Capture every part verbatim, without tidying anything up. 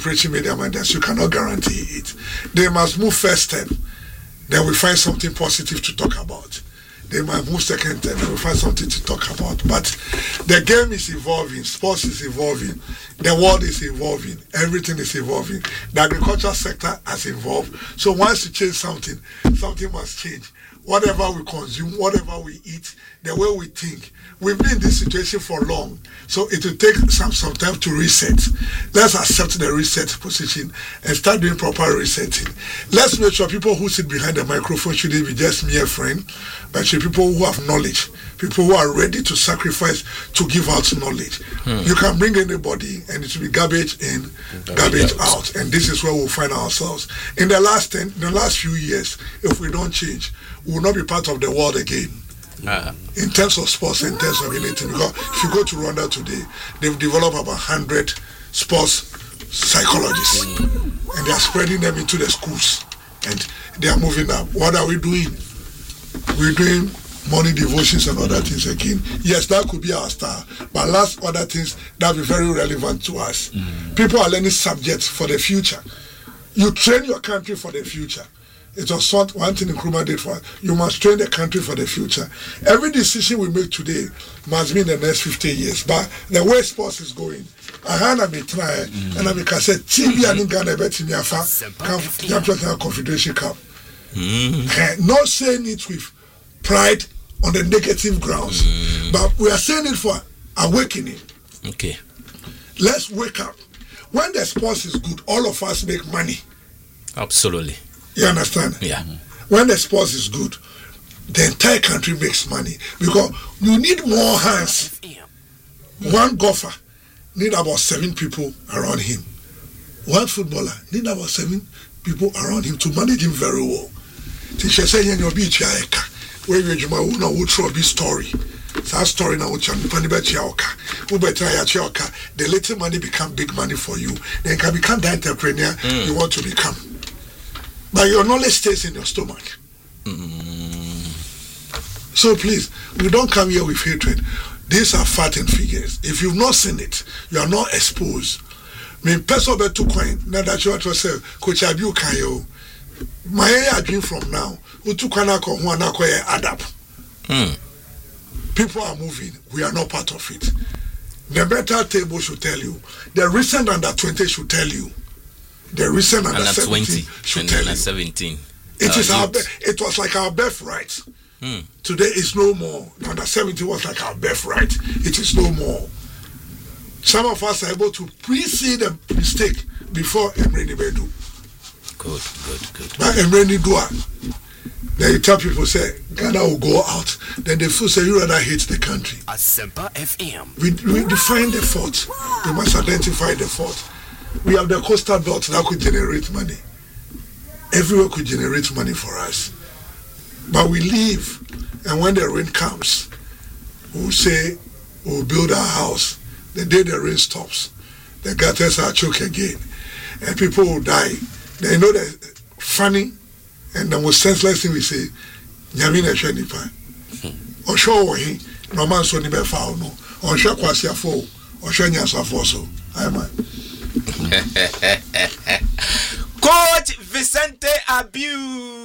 preaching media mandate, you cannot guarantee it. They must move first step, then we find something positive to talk about. They might move second step, then we find something to talk about. But the game is evolving, sports is evolving, the world is evolving, everything is evolving. The agricultural sector has evolved. So once you change something, something must change. Whatever we consume, whatever we eat, the way we think. We've been in this situation for long, so it will take some, some time to reset. Let's accept the reset position and start doing proper resetting. Let's make sure people who sit behind the microphone shouldn't be just mere friend, but should be people who have knowledge, people who are ready to sacrifice to give out knowledge. Hmm. You can bring anybody and it will be garbage in, garbage, garbage out. out, and this is where we'll find ourselves. In the last ten, in the last few years, if we don't change, we will not be part of the world again. Uh, in terms of sports, in terms of anything, because if you go to Rwanda today, they've developed about one hundred sports psychologists, and they are spreading them into the schools, and they are moving up. What are we doing? We're doing morning devotions and other things again. Yes, that could be our star, but last other things that will be very relevant to us. Mm. People are learning subjects for the future. You train your country for the future. It was one thing Nkrumah did for us. You must train the country for the future. Every decision we make today must be in the next fifty years. But the way sports is going, I had a try, and I mean, I said, T V and Ghana bet in Yafa, Champions Confederation Cup. Not saying it with pride on the negative grounds, mm. but we are saying it for awakening. Okay. Let's wake up. When the sports is good, all of us make money. Absolutely. You understand? Yeah. When the sports is good, the entire country makes money because you need more hands. One golfer need about seven people around him. One footballer need about seven people around him to manage him very well. Teacher say in your beach where you know would throw a big story. That story now which the little money become big money for you. Then can become the entrepreneur mm. you want to become. But your knowledge stays in your stomach. Mm. So please, we don't come here with hatred. These are fact and figures. If you've not seen it, you are not exposed. I mean, person bet to coin. Now that you want to say, Coach Abiu Kayo, my dream from now. Utukana who are not adapt. People are moving. We are not part of it. The better table should tell you. The recent under twenty should tell you. The recent under, under seventeen should tell you. seventeen. It is our. Be- it was like our birthright. Hmm. Today is no more. Under seventeen was like our birthright. It is no more. Some of us are able to pre-see the mistake before Emre Nibedu. Good, good, good. But Emre Nidua. Then you tell people, say, Ghana will go out. Then they feel, say, you rather hate the country. Asempa F M. We, we define the fault. We must identify the fault. We have the coastal belt that could generate money. Everywhere could generate money for us. But we leave, and when the rain comes, we'll say, we'll build our house. The day the rain stops, the gutters are choked again. And people will die. They know that funny, and the most senseless thing we say, Nyamina Shenipa. Or show he, no man so never found no. Or show Kwasia fo, or Shanya Safoso. I'm Coach Vicente Abiu.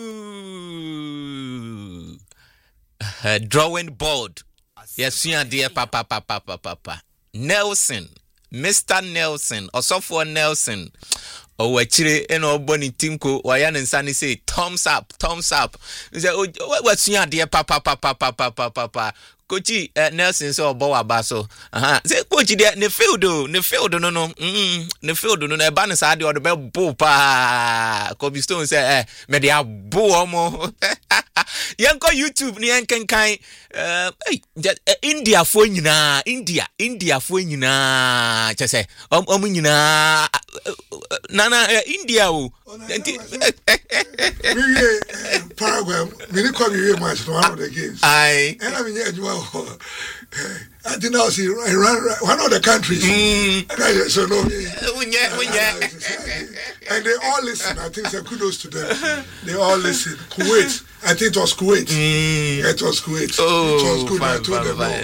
Uh, drawing board. Yes, you are dear papa, papa, papa, papa. Nelson, Mister Nelson, Osofo Nelson. Oh, actually, you know, Bonnie Timko, Wayan and Sunny say, thumbs up, thumbs up. He said, oh, what's your dear papa, papa, papa, papa, papa? Coachy uh, Nelson so Boa Basso. Uh-huh. Say, Coachy, ne field, ne field, no, no, mm, ne field, no, ne banner side or the bell bopa. Kobe Stone say, eh, media boom. Yanko YouTube, ni yankan kai, uh, hey, India for na, India, India for na, just say, um, um, na, nana, India, oh, Paraguay, we didn't come here much to one of the games. I, and I mean, I think I was in one of the countries. Mm. So no, and they all listen. I think so kudos to them. They all listen. Kuwait, I think it was Kuwait. Mm. It was Kuwait. Oh, it was good. fine, I told fine, them, fine.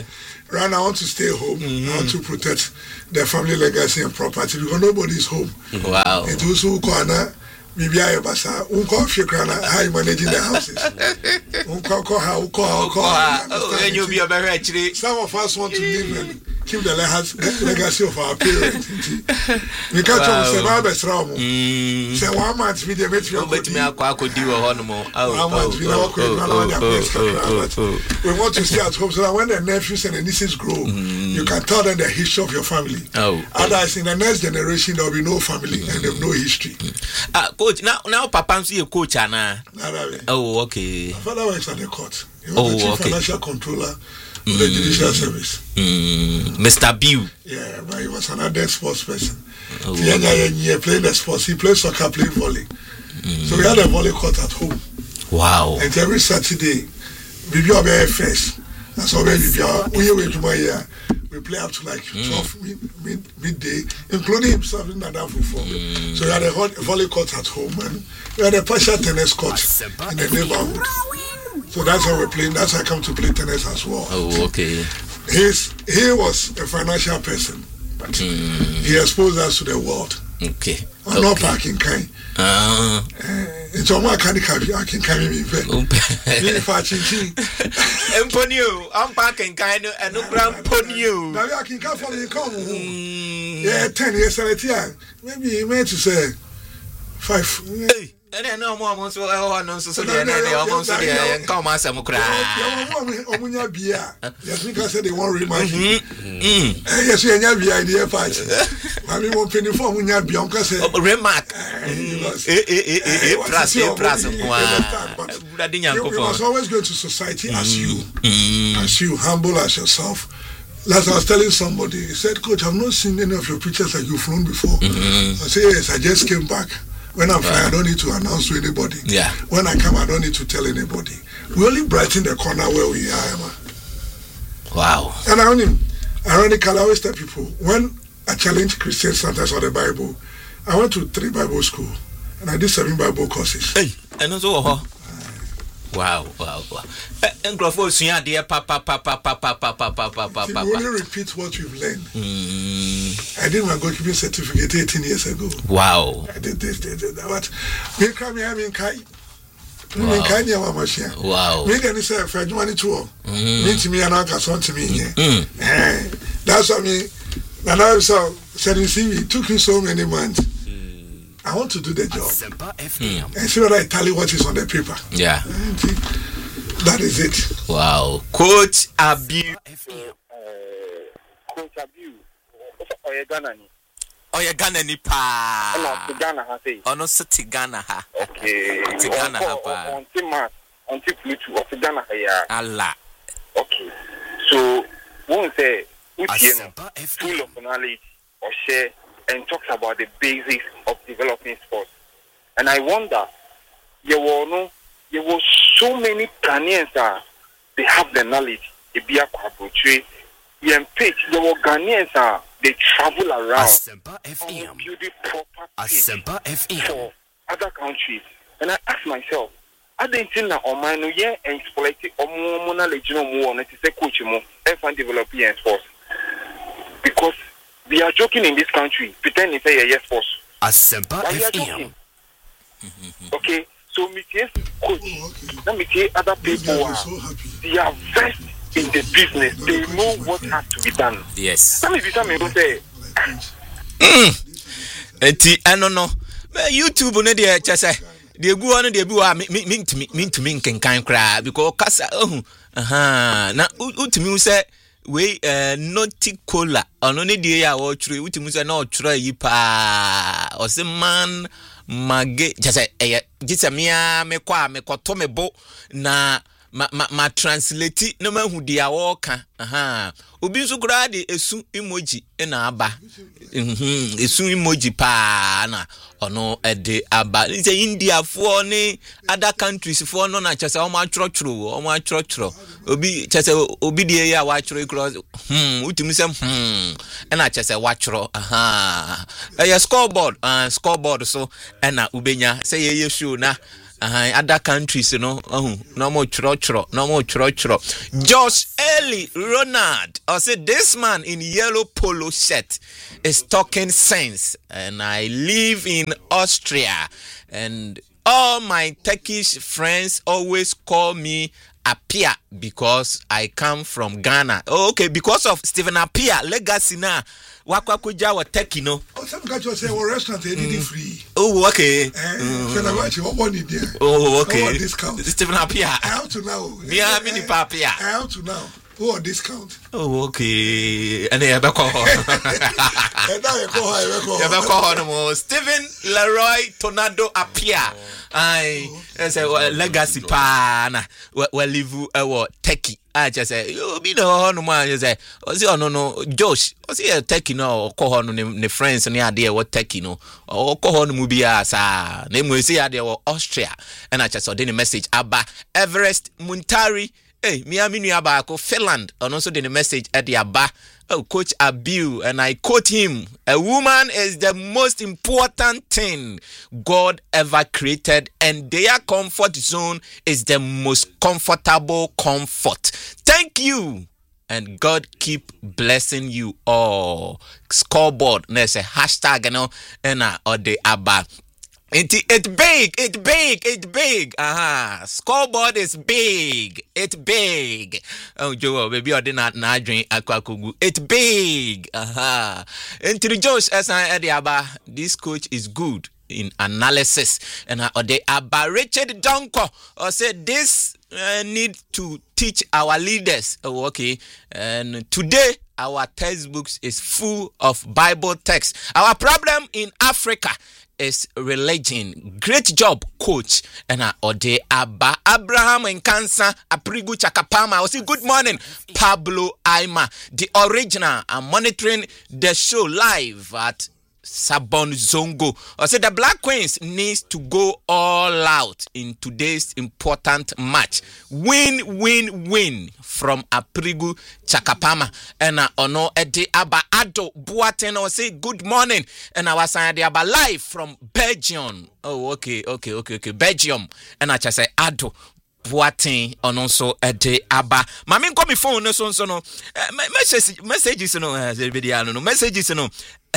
Right now, I want to stay home. Mm-hmm. I want to protect the family legacy and property because nobody is home. Wow. It also corner. Maybe I have a uncle Fikrana, how you managing the houses. Uncle how, uncle how, and you'll be a very actually. Some of us want to live and keep the legacy of our parents. We can't say, Baba Strom. Say, one month we the metro, but me, I could do a honeymoon. One month we never could. We want to stay at home so that when the nephews and the nieces grow, you can tell them the history of your family. Otherwise, in the next generation, there will be no family and there will be no history. Coach, now, now, Papa, see a coach, Anna. Oh, okay. My father works at the court. He was Oh, the chief okay. financial controller of the judicial service. Mm, Mister Bew. Yeah, but he was another sports person. Oh, He okay. playing the sports. He played soccer, played volley. Mm. So we had a volley court at home. Wow. And every Saturday, we be our first. That's all we be our. We went to my year. We play up to like twelve mm. mid, mid, midday, including himself in that football. Mm. So we had a volley court at home and we had a partial tennis court in the neighborhood. So that's how we're playing. That's how I come to play tennis as well. Oh, okay. He's, he was a financial person, but mm. he exposed us to the world. Okay. I'm not parking kind. Ah. It's all my kind of car. I can carry me. If I change, Emponio, I'm parking kind of and no grand ponio. Now I can come from the come. Yeah, ten years later, maybe he meant to say five. Hey. And then no more months will I so they almost and come as a cry. Omunya Bia. Yes, because they won't remind me. Yes, we have the idea. Mammy won't penny for Munya Bianca say remark. Plus, plus, you must always go to society as you, as you humble as yourself. Last I was telling somebody, he said, Coach, I've not seen any of your pictures that you've flown before. I said, yes, I just came back. When I'm flying, I don't need to announce to anybody. Yeah. When I come, I don't need to tell anybody. We only brighten the corner where we are, man. Wow. And I only, ironically, I always tell people, when I challenge Christians sometimes on the Bible, I went to three Bible school and I did seven Bible courses. Hey, and also, uh, wow, wow, wow. And Grofo, yeah, dear papa, papa, papa, papa, papa, papa. You only repeat what you've learned. Mm. I did my goalkeeping certificate eighteen years ago. Wow. I did this, did that. But me come here, me kai. Me kai ni wa machine. Wow. Me can say for money too. Me to me and I can to me here. Eh, that's what me. And I saw said you see it took me so many months. I want to do the job. Mm. And see what I tell you what is on the paper. Yeah. That is it. Wow. Coach Abu. Coach Abu. Oye Ghana ni. Oye Ghana ni pa. Ono Ghana ha say. Ono siti Ghana ha. Okay. Siti Ghana ha pa. On ti ma, on ti Pluto, on Ghana ha ya. Allah. Okay. So, one say, Utie no, full of knowledge or share and talks about the basics of developing sports. And I wonder, you will know, there were so many Ghanaians that they have the knowledge. They be a quadruple. You pitch, there were Ghanaians that they travel around and build proper pitch for other countries. And I ask myself, I didn't think that on my new year and exploited or more knowledge no more and to say coach more and find developing sports. Because we are joking in this country, pretending to say yes sports. Asempa F M. Okay, so me tell coach, let me tell other people are they are versed in the business. They know what has to be done. Yes. Some of you will say, Eti, I don't know. YouTube no dey chese. Dey gu ono dey bi wa me me ntumi me ntumi nkenkan kra because kasa oh aha na utumi say we uh, naughty cola ono ne dey ya wo twere utumi say na o twere yi pa o se man mage chese eh gisa mia me kwa me koto me bo na ma ma, ma translate no ma hu dia wo ka aha obi nso kura de esu emoji e na aba mhm esu emoji pa na ono e de aba nse India fo ni other countries fo no na chese o ma chorotro o ma chorotro obi chese obi de ya wa choro cross hmm utimi se hmm e na chese wa choro aha e scoreboard uh, scoreboard so e na ubenya se ye ye show na uh, other countries, you know, oh, no more chro chro, no more chro chro. Josh Eli Ronald, I said this man in yellow polo shirt is talking sense, and I live in Austria, and all my Turkish friends always call me Apia because I come from Ghana. Oh, okay, because of Stephen Apia legacy na wakwa kuja wa Turkey no. Oh, some guys just say well restaurant they did free. Oh, okay. Eh, so na what you want it there. Oh, okay. Oh, discount. Stephen Apia. I have to now. Me a mini papia. I have to now. Oh, discount. Oh, okay. And I be call. And now you call her, you call. You be call no more. Stephen Leroy Tornado Apia. I say legacy pa na we live our Turkey. I just say you be no no man you say o say no no Josh o say Turkey no call ho no ne friends ne ade what Turkey no o call ho no mu bia sa na mu say ade Austria and I just saw the message aba Everest Muntari. Hey, me and me about Finland, and also the message at the Abba. Oh, Coach Abiu, and I quote him: "A woman is the most important thing God ever created, and their comfort zone is the most comfortable comfort." Thank you, and God keep blessing you all. Scoreboard, there's a hashtag, you know, and uh, or the Abba. It it big, it big, it big. Aha, uh-huh. Scoreboard is big. It big. Oh, Joe, baby, I did not not drink aquakugu. It big. Aha. Uh-huh. Into the Josh as I Ediaba, this coach is good in analysis, and uh, the Abba Richard Donko or said this uh, need to teach our leaders. Oh, okay, and today our textbooks is full of Bible texts. Our problem in Africa is religion. Great job, coach. And uh, Ode Abba Abraham and Kansa Aprigu Chakapama. I say good morning, Pablo Aima, the original. I'm monitoring the show live at Sabon Zongo. I said the Black Queens needs to go all out in today's important match. Win, win, win from Aprigu Chakapama. And uh, ono ede aba ado buaten or say good morning. And I was saying aba live from Belgium. Oh, okay, okay, okay, okay. Belgium. And I just say ado. Boating on also a day abba. Mammy call me phone no so so no message messages no video no messages no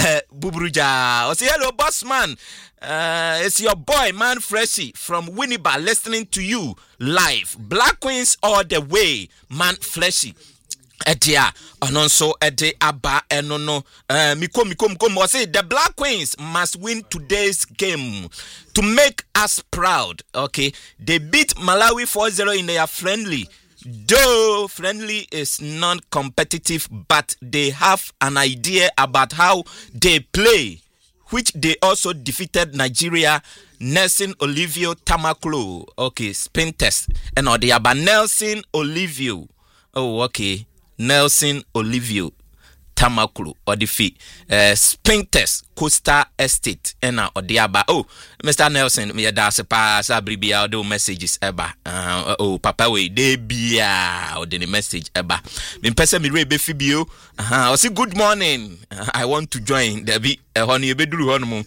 Buburuja or say hello boss man. Uh, it's your boy Man Freshy from Winneba listening to you live. Black Queens all the way, Man Freshy. Edia anonso ede aba enono uh, miko miko miko mo say the Black Queens must win today's game to make us proud. Okay, they beat Malawi four zero in their friendly. Though friendly is non-competitive, but they have an idea about how they play, which they also defeated Nigeria. Nelson Olivio Tamaklo. Okay, spin test and or the aba Nelson Olivio. Oh, okay. Nelson Olivio Tamakulu or the fee uh, spin test Costa Estate and uh, or the aba. Oh, Mister Nelson, me da se pa sa bribia do messages eba. Uh, oh, papa we de bia or the message eba. Me pese me rebe fibio. Uh, I say good morning. Uh, I want to join. There be a honey bedru hono.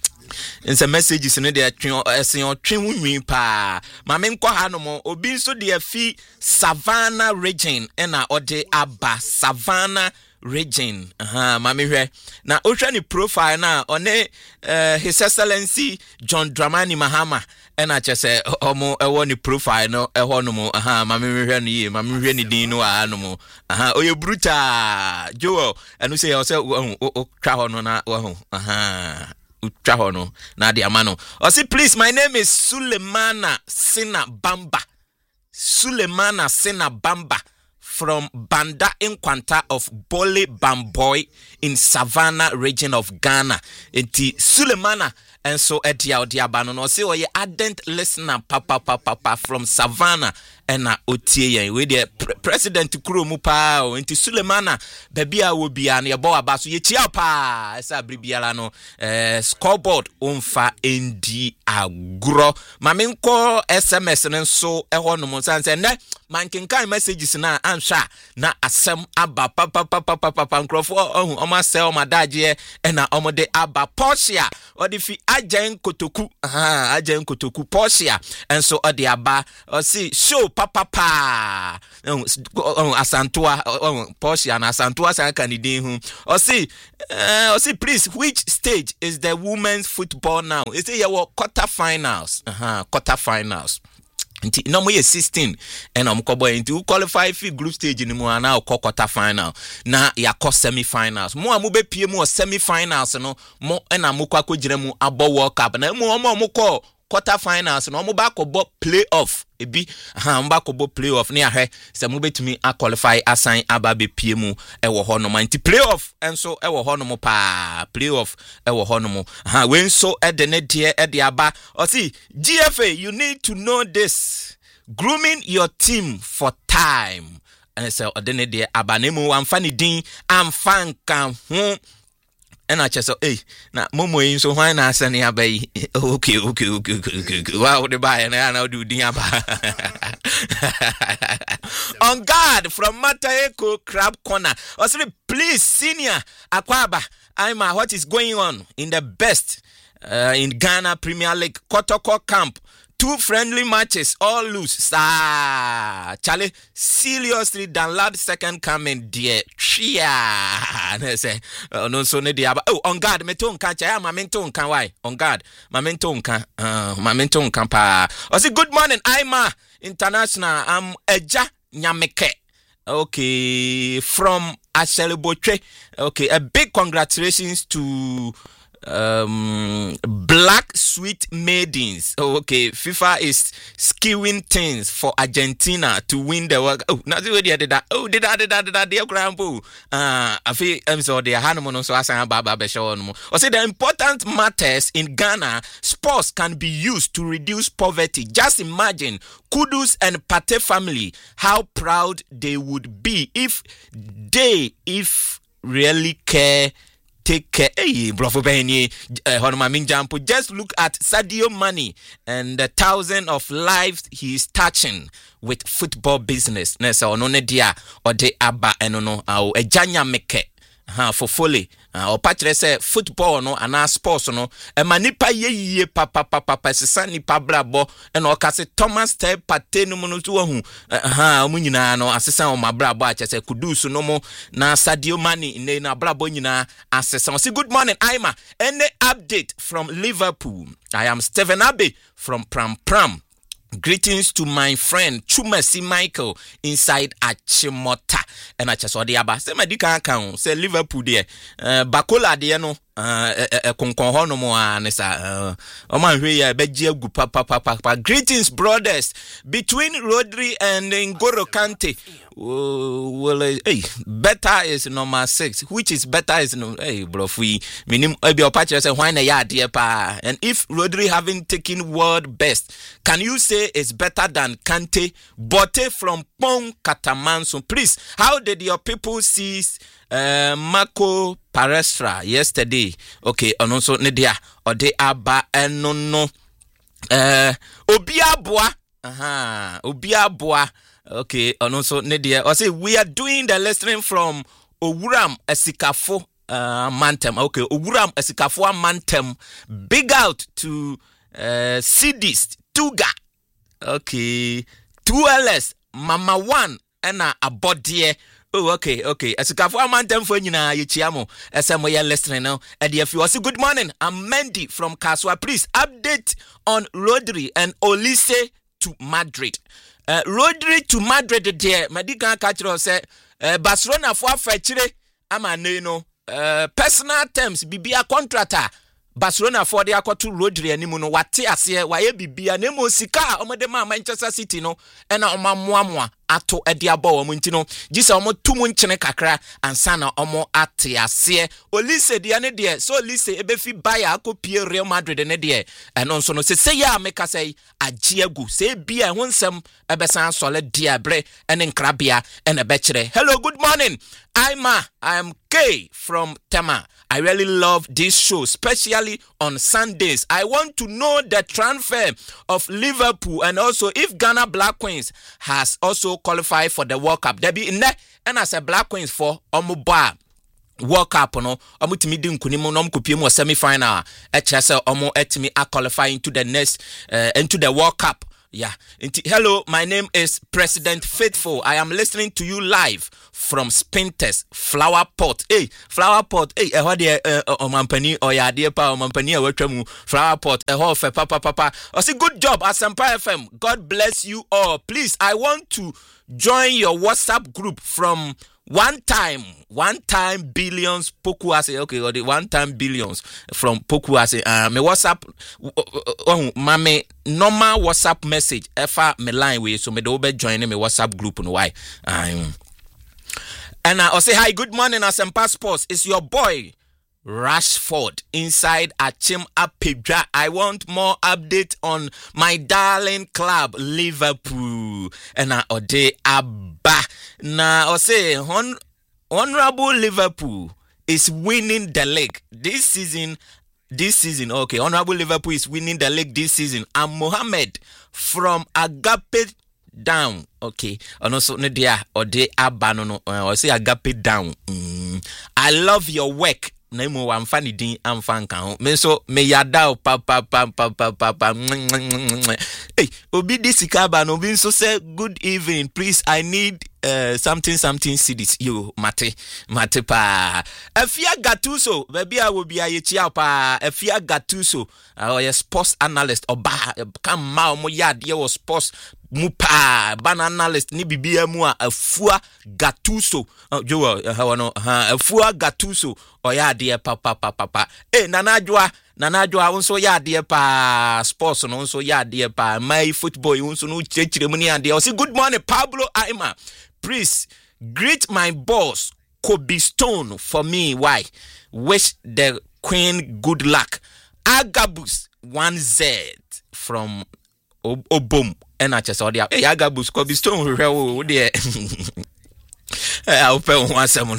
In some messages in the train pa Mamma Hanomo, Obin so dear fee Savannah region and a ode Abba Savannah region. Uh-huh, Mammy here. Now, Ocean profile now on uh, His Excellency John Dramani Mahama. And I just say, Omo, I want the profile, no, a honomo, aha, Mammy Renny, Mammy Renny Dino, Anomo, aha, oh, you bruta, Joe, and we say ourselves, oh, Crahona, oh, aha. Trahono na di amano. O say please, my name is Sulemana Sina Bamba. Sulemana Sina Bamba from Banda Inquanta of Bole Bamboy in Savannah region of Ghana. Enti Sulemana and so edia odia bano no say o ye ardent listener papa papa papa from Savannah and na otie we the president Kuromu pa o enti Sulemana baby a wo bia na ye bo aba so ye chia pa esa bribiala no eh scoreboard onfa endi agro mamenko S M S nso eho no mo san say na mankenkan messages na ansha na asem aba papa papa papa nkrofo ohun oma sell madaje ena omo de aba Portia or the fi ajen kotoku aha ajen kotoku Portia and so odi aba or see show papa pa asantua Portia na asantua san kanidin hu or see or see please which stage is the women's football now? Is it your quarter finals? Uh-huh, quarter finals. Nti no mo ye sixteen and am ko boy nti qualify fi group stage ni mo ana ko quarter final na ya ko semi finals mo amu be pie mo semi finals no mo na mo kwa ko gire mu abo world cup na mo mo mo ko quarter finals no mo ba ko bo playoff ebi ha mo ba ko bo playoff ne ahwe se mo betumi a qualify assign aba be pie mu e wo ho no man nti playoff enso e wo ho no mo pa playoff e wo ho no mo ha we nso e de ne de e de aba o see G F A you need to know this grooming your team for time and so de ne de aba ne mu amfa ne din amfa nka ho and I just say, hey, now Momo in so why not send ya bay? Okay, okay, okay, okay, okay. Wow, the buy and I now do diaba. On guard from Mataeko Crab Corner. Also, please, senior Akwaba, I'm uh, what is going on in the best uh, in Ghana Premier League Kotoko camp. Two friendly matches, all lose. Sa Charlie, seriously, than last second coming, dear. Chia. Say, no, so ne diaba. Oh, on guard, me ton can cha, my menton can why? On guard, my menton can, uh, my menton can pa. I say, good morning, I'm a international. I'm Eja Nyameke. Okay, from Asheleboche. Okay, a big congratulations to. Um, black sweet maidens. Oh, okay, FIFA is skewing things for Argentina to win the world. Oh, not the did that. Oh, did that, did that, did that, dear grandpa. Uh, I feel I'm so the Hanuman so as I Baba Beshaw. Or say the important matters in Ghana, sports can be used to reduce poverty. Just imagine Kudus and Pate family, how proud they would be if they, if really care. Take care, hey, bravo Benny, Honma Minjampo. Just look at Sadio Mane and the thousand of lives he is touching with football business. Nessa or no dia or de aba and no au a janya meke. Ha for fully or patch say football no and our sports no a manipa ye ye papa papa papa nipa brabo and or case Thomas te pate no mono to hu ha mu nyina no asesa o mabrabo a chese kudusu no mo na Sadio Mane ne na brabo nyina asesa. Say good morning Ima, any update from Liverpool? I am Stephen Abbey from Pram Pram. Greetings to my friend Chumasi Michael inside Achimota. And I just saw the Abba. Say, my dick account. Say, Liverpool there. Uh, Bakola there, no. Uh, a concon no more. And it's a, oh my, here, Begia Papa Papa. Greetings, brothers. Between Rodri and N'Golo Kante. Uh, well, uh, hey, better is number six. Which is better is no, hey, bro, we minimum, uh, your patch say, why na ya, dear pa. And if Rodri having taken world best, can you say it's better than Kante? Bote from Pong Katamanso. Please, how did your people see uh, Marco Palestra yesterday? Okay, and also Nedia, or they aba and no no. Uh, Obia Boa, aha, Obia Boa. Okay, and also Nedia. I say we are doing the listening from Owuram Esikafo uh, Mantem. Okay, Owuram Esikafo Mantem. Big out to uh, Sidis Tuga. Okay, two L S Mama One and a body. Oh, okay, okay. Esikafo Mantem for nyina yichiamo. Esemo ya listening now. And if you also good morning, I'm Mendy from Kaswa. Please update on Rodri and Olise to Madrid. Uh, Rodri to Madrid there. Madika Catcher said uh, Barcelona for fetchire. Ama no uh, personal terms. Bibia contractor. Barcelona for the to Rodri and Nimuno wate ase waye bibia nemo sika omedema Manchester City no ena oma moamoa ato ediabo omuntino gise omo tumu nchene kakra ansa na omo ate ase Olise dia ne de so Olise ebefi buyer akopie Real Madrid ne de eno nso no se se ya meka sei agiagu se bia honsem ebesan solid dia bre ene nkrabia ene bekire. Hello, good morning. I'm I am K from Tema. I really love this show, especially on Sundays. I want to know the transfer of Liverpool and also if Ghana Black Queens has also qualified for the World Cup. There be in there and as a Black Queens for Omuba. World Cup no omutimi di nkunim no omkopie mu semi final e kire se omo etimi a qualify into the next uh, into the World Cup. Yeah. Hello, my name is President Faithful. I am listening to you live from Spinters Flower Pot. Hey, Flower Pot. Hey, eh ho de omampani oyade pa omampani e watwamu Flower Pot. Eh ho fe papa papa. I say good job Asempa F M. God bless you all. Please, I want to join your WhatsApp group from One time, one time billions Pokuase. Okay, or the one time billions from Pokuase. Uh, me WhatsApp, oh, mame normal WhatsApp message. Efa me line way, so me do be joining me WhatsApp group and why. Um, and I say hi, good morning, Asempa Sports. It's your boy Rashford inside Achim Apedra. I want more update on my darling club Liverpool. And I ode abba. Na I say hon- honorable Liverpool is winning the league this season. This season, okay. Honorable Liverpool is winning the league this season. And Mohammed from Agape Down, okay. And also no dia ode abba no no. I say Agape Down. Mm. I love your work. Nemo am funny din am fan kan me so me yada pa pa pa pa pa pa hey obi disikaba no bin so say good evening please I need uh, something something cities you mate mate pa Afia Gattuso baby I will be a chia pa Afia Gattuso uh, a sports analyst oba kam ma mo yad ye was sports mupa ban analyst ni bibia mu a Afua Gattuso jo ha no ha Afua Gattuso oya de papa papa papa eh nana adwoa nana adwoa wonso ya de pa sports no wonso ya de pa my football wonso no chechire mu ni ade o say good morning Pablo Aima please greet my boss Kobe Stone for me why wish the queen good luck Agabus one Z from Obom and I just saw the hey Agabus Kobe Stone real there I'll pay one seven.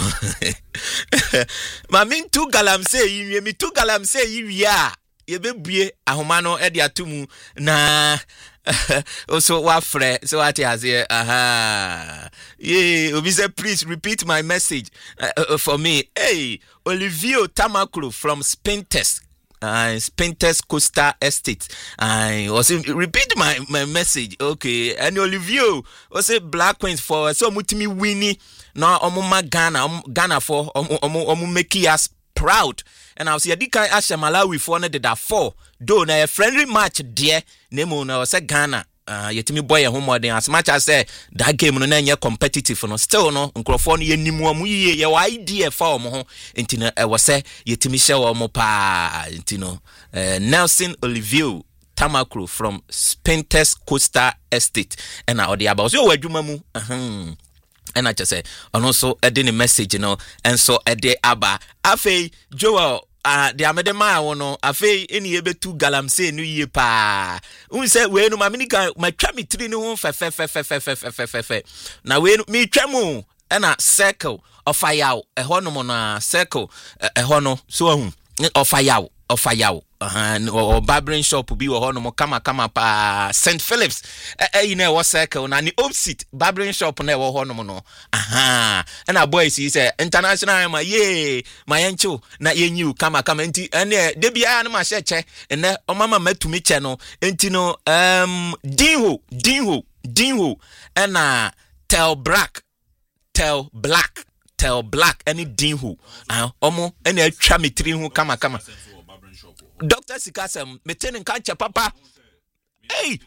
Mamin two galam say you me two galam say you ya ye be bie ahomano e dia tumu na also wa frɛ so what has here aha yeah obi say please repeat my message uh, uh, for me. Hey Olivio Tamaklo from Spinters Uh, Spinters Costa Estate. I was repeat my, my message. Okay, and Olivio was a Black Queens for so mutimi winnie. Now omuma Ghana, Ghana for omu omu make us proud. And I was here. Dika Asha Malawi for ne did four. Do na a friendly match dear. Nemo na was a Ghana. Uh, yetimi boy homework as much as say that game no na competitive no still no nkrofo no yenimu amu ye ye idea for mo ho enti no e wo say yetimi hye wo mo pa enti no uh, Nelson Olivio Tamakro from Spinters Costa Estate and na odi about so wadwuma mu ahem and I just say and also e dey message you know and so e dey aba afei Joel ah de amede ma wono afei eni ebetu galamse no yie pa un se we no ma mini kan ma twa mi tiri no ho fe fe fe fe fe fe fe fe na we mi twa mu e na circle of fire e ho no mo na circle e ho no so hu of fire of fire uh or barbering shop bi wo ho no mo kama kama pa Saint Phillips eh you know what circle na ni opposite barbering shop na wo ho no mo no aha and a boy see say international ma ye ma yanchu na yenyu kama kama enti ene de bia na ma cheche ene o mama matumi che no enti no um dinho dinho dinho na tell black tell black tell black any dinho ah omo ene atwa metri hu kama kama Doctor Sikasem, metenen kancha papa. Hey,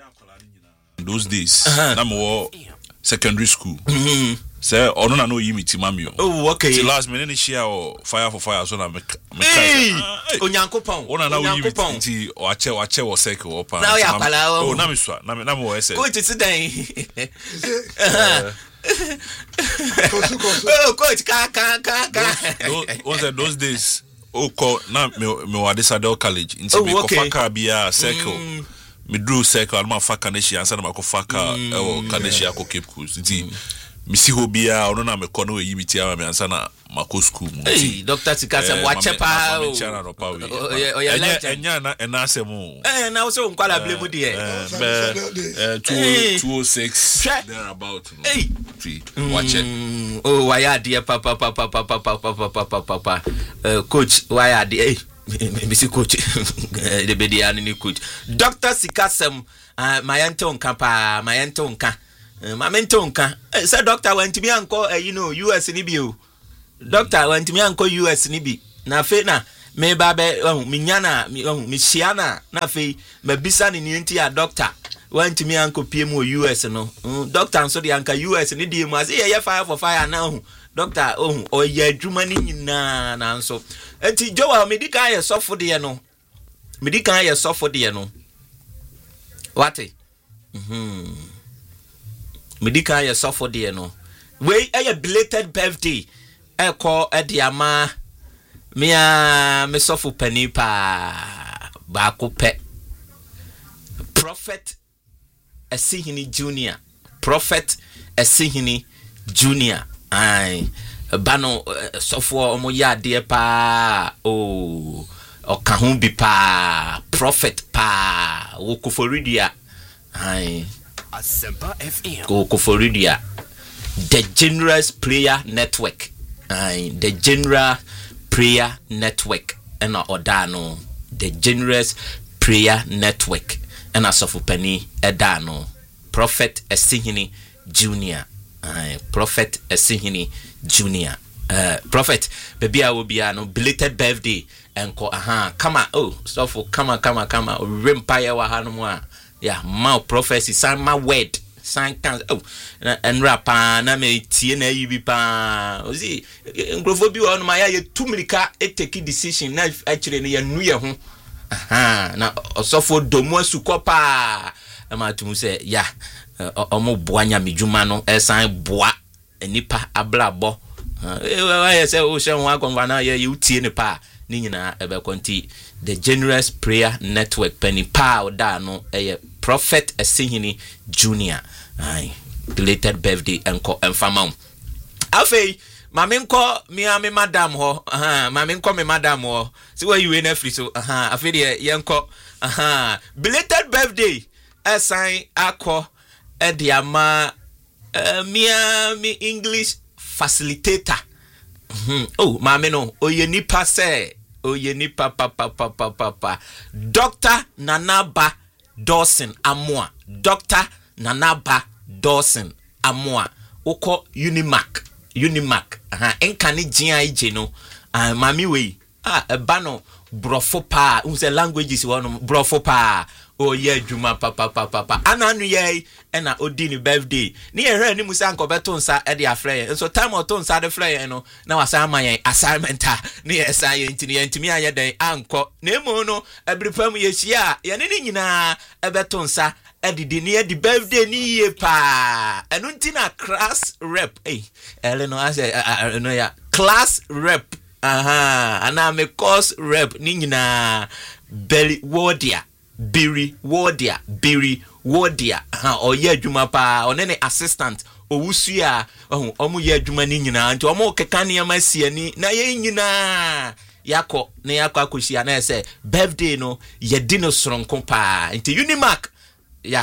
those days, uh-huh. na mo secondary school. Mm-hmm. Say, or no, no, you meet Timamio. Oh, okay. The last minute share or fire for fire, so na me. Hey, Onyanko Pong. Ona na you meet Ti or Ache or Ache or Seko or Pa. Now ya pala. Oh, na me swa, na me na mo ese. Go to today. Oh, coach, ka ka ka ka. Those those days. Oko na me me wa Desadel College inti me ko faka bia circle me drew circle alma faka na shi ansa na ko faka e wo kaneshi akọ Cape Coast inti me si ho bia ono na me ko no yi biti ama me ansa na mako school mu. Hey, Doctor Sikasem wache pa o. Oh yeah, legend. Enya na enase mu. Eh na so nkwala blame di e. Eh two oh six there about. Hey, watch it. Oh why are dear papa papa papa papa papa papa coach why are the Mister Coach the bedi ani coach Doctor Sikasem my anton kapa my anton ka my menton ka say doctor went me anko you know U S ni bi o doctor went me anko U S ni bi na fe na me ba be me nyana me shiana na fe mabisa ni nti ya doctor went me anko P M O U S no doctor so the anka U S ni di mu ase ye fire for fire now doctor oh o ye adwuma ni nyina na nso enti Joel medical ye sofo de no medical ye sofo de no wate mhm medical ye sofo de no we a belated birthday e call e de ama me a me sofo pani pa ba ko pe Prophet Esihini Junior Prophet Esihini Junior ai bano sofo omo ya de pa o okahu bi pa Prophet pa wo koforidia ai Asempa F M go koforidia the Generous Prayer Network ai the General Prayer Network ena odano the Generous Prayer Network ena sofo pani edano Prophet Esihini Junior Uh, Prophet Esihini Junior uh, Prophet baby I will be no belated birthday and ko aha kama oh so for kama kama kama rempire wa hanumwa yeah ma prophecy san ma word san kan oh and rapa na me tie na yi bi pa ozi ngrofo bi wa no ma ya ye tumrika e take decision na actually ne ya nu ye ho aha na so for domo asukopa ama tumu say yeah omo boanya medjuma no esan boa enipa ablabo eh say o hye ho akonfa na ye utie ne pa ni nyina ebe konti the Generous Prayer Network penny pa oda no eh Prophet Esihini Junior ai belated birthday enko enfama afei mame nko mi ame madam ho aha mame nko me madam ho see where you in free so aha afei de yenko aha belated birthday esan akọ Ediama uh, mia mi English facilitator. Mm-hmm. Oh, mama no. Oye nipa se. Oye nipa pa pa pa pa pa pa. Doctor Nanaba Dawson Amwa. Doctor Nanaba Dawson Amwa. Oko Unimac. Unimac. Aha. Enkani jia ije no. Ah, mami we. Ah, ebano brofo pa. Unse languages wano brofo pa. Oh yeah, Juma papa papa papa. Ananu ye ena odini birthday. Ni ehre ni musa anko beto nsa e de afre. So time o to nsa de fre no na wasa amayen assignment a ni esa ye ntini ye ntimi aye den anko. Na emu no ebripam ye hia ye ne ni nyina e beto nsa e didi ni e di birthday ni ye pa. Enu ntina class rep. Eh, ele no ase no ya class rep. Aha, ana me course rep ni nyina belly wardia. Biri Wardia, Biri Wardia, ha, or ye Juma pa, or any assistant, or Wusia, oh, omu ye Juma nina, and to omo Kekania Messiani, na ye nina, Yako, Neako Akushia, and I say, birthday no, ye dino strong compa, into Unimac, ya,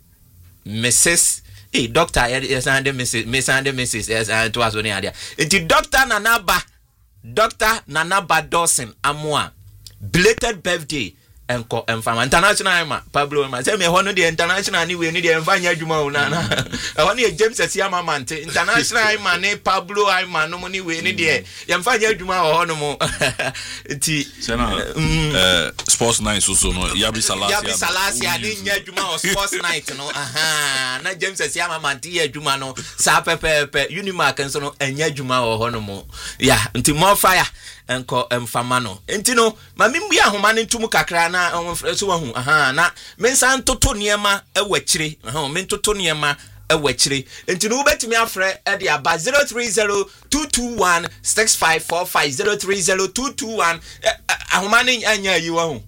Missus Eh, Doctor, yes, and Missus Miss and Missus yes, and to us on the idea. Into Doctor Nanaba, Doctor Nanaba Dawson, Amwa, belated birthday. Enko enfama international ma Pablo ma say me hono the international ni we ni the enfanya adwuma una na hono e James Asiama mante international ma ne Pablo ai ma no ni we ni the enfanya adwuma hono mo ti sena eh sports night so so no Yabi Salasi Yabi Salasi ani nya adwuma o sports night no aha na James Asiama mante ya adwuma no sa pepepe Unimark nso no enya adwuma hono mo ya nti more fire enko emfama no enti no ma mimbu ahoma ne ntumu kakra na so wahu aha na mensan toto niema ewachire aha mentoto niema ewachire enti no betimi afre e de aba zero three zero two two one six five four five zero three zero two two one ahoma ne anya yi wahu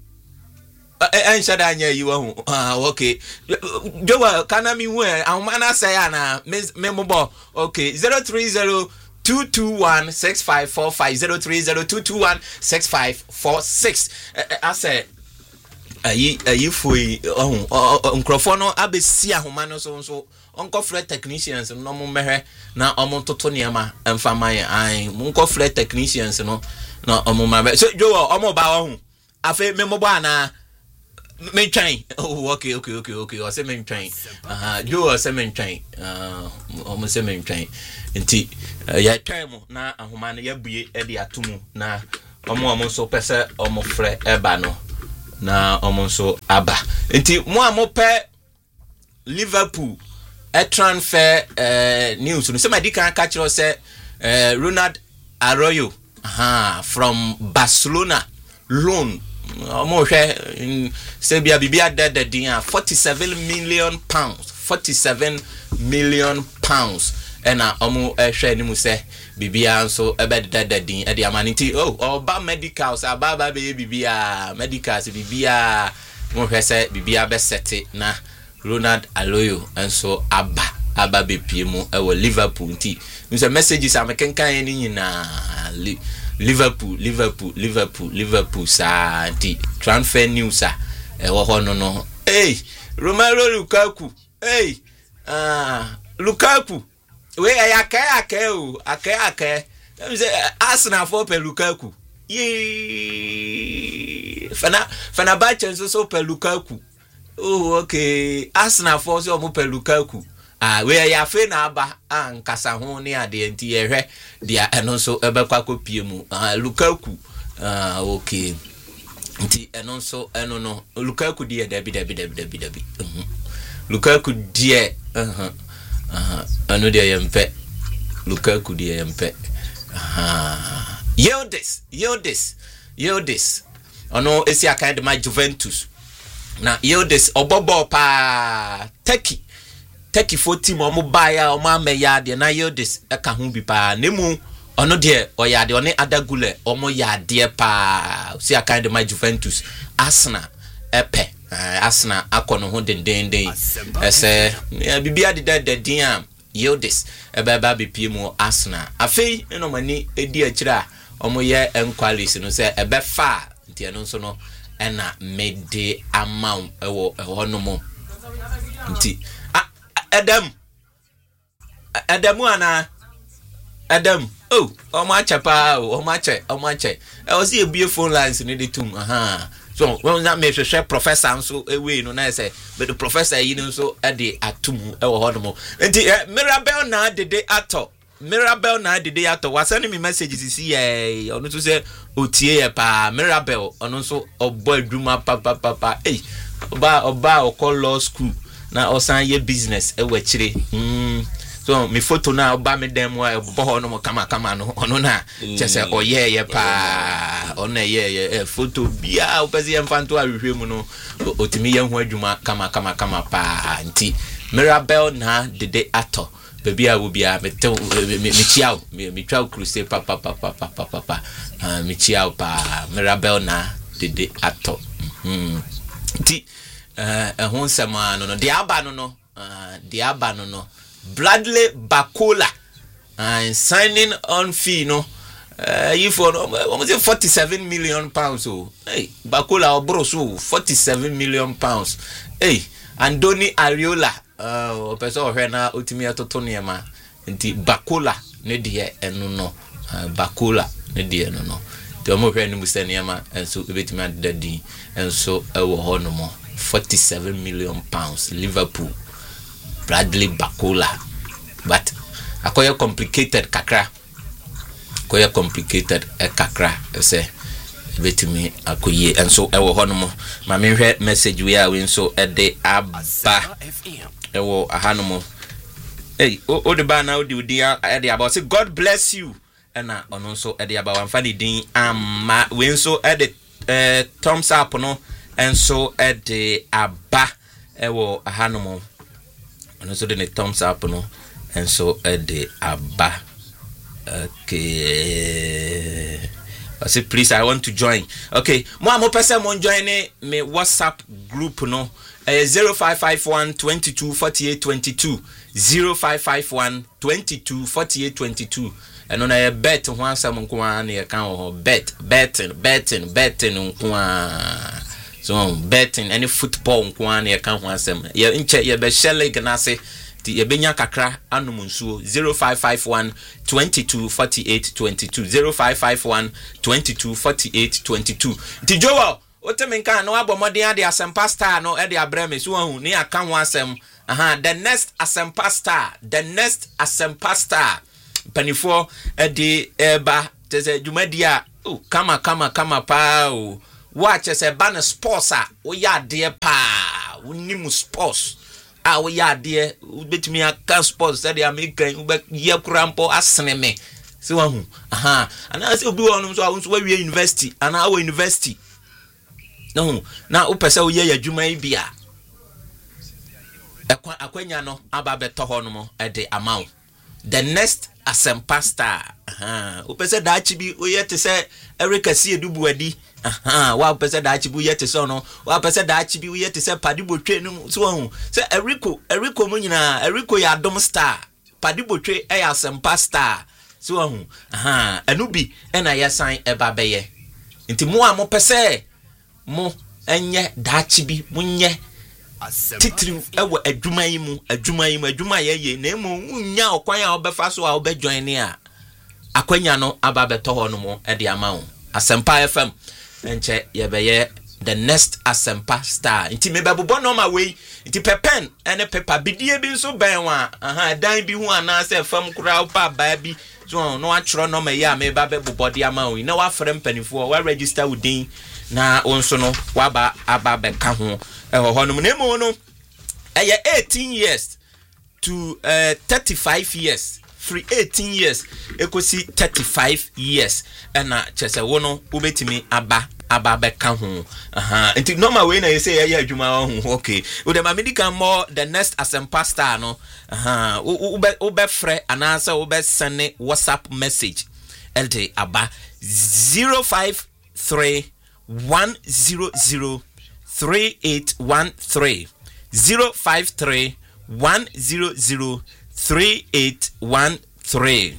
en shada anya yi wahu ah okay jowa kana mi hu ahoma na say na me mo bo okay zero three zero two two one six five four five zero three zero two two one six five four six. I said, ayi ayi foi oh nkrofo no abesi ahoma no so so onko free technicians no mo mehwe na omo toto niama emfa man ai monko free technicians no na omo ma so jo omo ba ho afa me mo ba na me twan oh okay okay okay okay o se me twan aha jo o se me twan ah omo se me twan nti ya twan mo na ahoma no ya bue e de atomu na omo omo so pese omo free eba no na omonso aba nti mo amope Liverpool a transfer uh, news no say di kan catch us say uh, Ronald Arroyo aha from Barcelona loan omo hwe say bia bibia dead din forty-seven million pounds forty-seven million pounds ena omo hwe ni mu say bibia so ebe dead din e di amaniti oh oba medicals ababa be bibia medicals bibia mo hwe say bibia be sete na Ronald Arroyo enso aba aba be pie mu e wo Liverpool nti nse messages am kenkan ni nyina Liverpool Liverpool Liverpool Liverpool sa nti transfer news a e wo ho no no hey Romelu Lukaku hey ah Lukaku we ayake ake o ake ake say Arsenal for pe Lukaku ye fana fana ba chance so pe Lukaku oh okay Arsenal for so mo pe Lukaku ah we ya fe na aba an kasa ho ne ade nti ye hwe dia eno so ebekwa kopie mu ah Lukaku ah okay nti eno so eno no Lukaku die dabi dabi dabi dabi dabi Lukaku die uh aha anu dia yempe Lukaku dia yempe aha Yildiz Yildiz Yildiz ono esi akande ma Juventus na Yildiz obobo pa Turkey Turkey for team omo baya omo ameya de na Yildiz e ka ho bi pa nemu ono de oyade one adagule omo yade pa si akande ma Juventus Arsenal epe Arsenal akono ho den den den ese bibia de de din am Yildiz ebeba be pie mu Arsenal afei no mani edi akira omo ye enquiries no se ebe fa nti eno so no ena mede amount ewo eho no mo nti Adam Adamu ana Adam oh omo achapa omo ache omo ache e o si ebie phone lines ni de tum aha so when that me share professor so away no na say but the professor yi no so e de atumu e wo hodo nti Mirabel na de de ato Mirabel na de de ato wa send me messages see eh onu to say otie ye pa Mirabel onu so obo adwuma pa pa pa eh oba oba o call law school na osan ye business e wachire mm so me photo na oba me dem wa bo ho no kama kama no ono na chese oye ye pa ono ye ye photo bia opezi emfanto ahwehwe mu no otimi ye ho adwuma kama kama kama pa nti Mirabel na dede ato baby a wo bia me me chiao me chiao crusade pa pa pa pa pa pa pa me chiao pa Mirabel na dede ato mm nti eh ehon sama no no diaba no no diaba no no Bradley Bacola and uh, signing on fee no uh, you for almost forty-seven million pounds oh hey Bacola obro so forty-seven million pounds hey Andoni Ariola uh person hwe na otimi atoto niema nti Bacola ne de enu no uh, Bacola ne de enu no de mo hwe ni musa niema enso ebetimi adadi enso ewo ho no mo forty-seven million pounds Liverpool Bradley Bacola but akoya complicated kakra akoya complicated e kakra say betimi akoye enso ewo hono ma me hwe message we a we nso e de aba ewo ahanomo hey o de ba na o de udi e de aba say God bless you na ono nso e de aba wan fa ni din amma we nso e de eh thumbs up no enso e de aba ewo ahanomo and so then a thumbs up no and so at the abba okay I say please I want to join okay mo am person mo join me WhatsApp group no uh, zero five five one two two four eight two two zero five five one two two four eight two two eno na ye bet ho asem nko a na ye kan ho bet betting betting betting nko a so betting any football nko a na ye kan ho asem ye nche ye be share league na se ti ye benya kakra anum nsuo zero five five one two two four eight two two zero five five one two two four eight two two ti jowo otemenka no abomodin ade asempa star no e de abreme so hu ni aka ho asem aha the next asempa star the next asempa star panifo e de eba tese dwumadia oh kama kama kama pa o watch se ban sports a wo ya de pa wonimu sports a wo ya de betimi aka sports e de american wo ye kurampo asneme so hu aha ana se obi wonum so awon so wa wie university ana awo university no na upese wo ye adwuma yi bia ekwa akwanya no aba beto ho no mo e de amount the next asempa star aha upese da achibi wo ye te se Erika si edubu adi aha wa upese da achibi wo ye te se no wa upese da achibi wo ye te se padibotwe no so hu se Eriko Eriko mo nyina Eriko ya dom star padibotwe e ya asempa star so hu aha enubi e na yesan e ba beye nti mo a mo pese mo enye dachibi munye titiri ewo adwuma yi mu adwuma yi mu adwuma ye ye na emu nya okwan a obefa so a obejoin ne a akwanya no aba beto ho no mo e de ama wo Asempa F M enche ye beye the next Asempa star nti me bebobo no ma we nti pepen ene pepa bidie bi nso ben wa aha dan bi hu ana se fam kura pa ba bi so no atro no ma ye a me ba bebobo de ama wo na wa frem panifo wa register within na onso no waba aba beka ho eho ho no nemu no eye eighteen years to uh, thirty-five years free eighteen years ekosi thirty-five years na chese wo no ubetimi aba aba beka ho aha nti normal way na you say ya adwuma ho okay we dem medical more the next asempa star no aha ube ube frɛ anasa ube send WhatsApp message lt aba zero five three one zero zero three eight one three zero five three one zero zero three eight one three.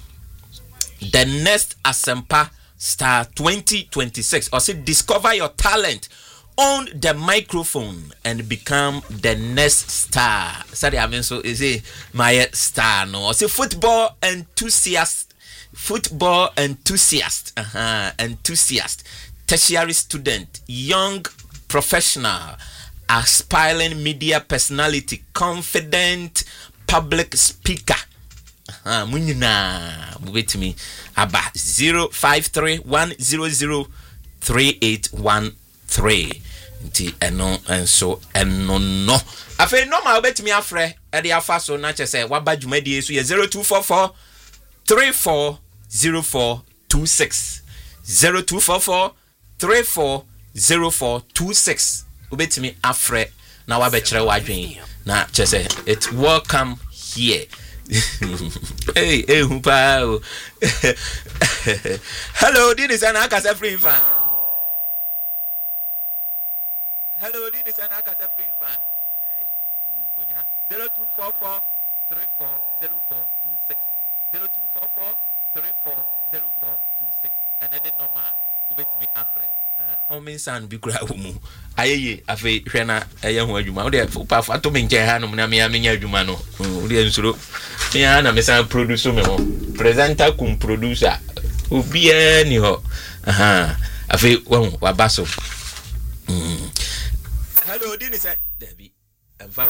The next Asempa Star twenty twenty-six. Or say discover your talent, own the microphone and become the next star. Sorry, I mean so is it my star no? Or say football enthusiast, football enthusiast, uh-huh, enthusiast. Tertiary student, young professional, aspiring media personality, confident public speaker. Ah, munina, wait me. Aba zero five three one zero zero three eight one three. Nti eno enso eno no. Afe no ma wait me afre. E de afa so na che se waba dwumadi so ye zero two four four three four zero four two six zero two four four three four zero four two six ubetimi afre na wa be kire wadwen na chese it welcome here. Hey hey hupa. Hello, this is an Akasa free fan. Hello, this is an Akasa free fan. zero two four four three four zero four two six zero two four four three four zero four two six and then the number ubetimi afre homing sound bi kura wo ayeye afi hwe na eye ho adwuma wo de pa fa to me nche ha no na me amenya adwuma no wo de nsuro me ya na me san producer me ho presenter kum producer obi e ni ho aha afi wo wa baso mm hello dini say debi emfa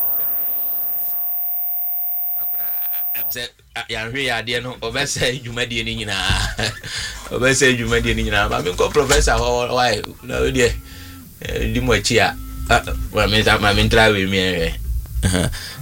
emse ya hwe ya de no obese adwumadie ni nyina obese adwumadie ni nyina ma me ko professor ho why no de di mo chi a wa me za ma me tra we mi eh